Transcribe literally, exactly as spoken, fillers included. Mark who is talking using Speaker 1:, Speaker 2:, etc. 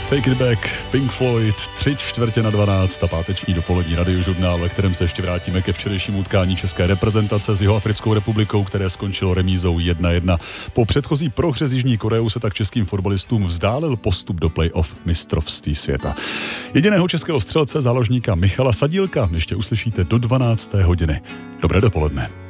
Speaker 1: Take it back, Pink Floyd, tři čtvrtě na dvanáct a páteční dopolední radiožurnál, ve kterém se ještě vrátíme ke včerejšímu utkání české reprezentace s Jihoafrickou republikou, které skončilo remízou jedna jedna. Po předchozí prohře s Jižní Koreou se tak českým fotbalistům vzdálil postup do play-off mistrovství světa. Jediného českého střelce, záložníka Michala Sadílka, ještě uslyšíte do dvanácté hodiny. Dobré dopoledne.